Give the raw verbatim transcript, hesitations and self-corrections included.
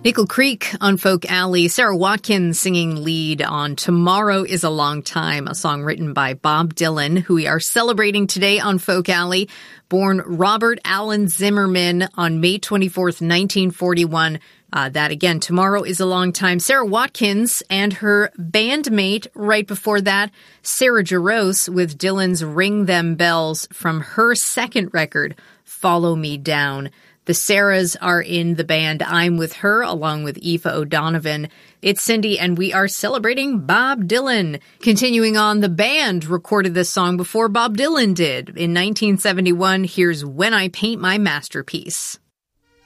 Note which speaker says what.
Speaker 1: Nickel Creek on Folk Alley. Sarah Watkins singing lead on Tomorrow is a Long Time, a song written by Bob Dylan, who we are celebrating today on Folk Alley. Born Robert Allen Zimmerman on May twenty-fourth, nineteen forty-one. Uh, that again, Tomorrow is a Long Time. Sarah Watkins and her bandmate right before that, Sarah Jarosz, with Dylan's Ring Them Bells from her second record, Follow Me Down. The Sarahs are in the band I'm With Her, along with Aoife O'Donovan. It's Cindy, and we are celebrating Bob Dylan. Continuing on, the band recorded this song before Bob Dylan did. In nineteen seventy-one, here's When I Paint My Masterpiece.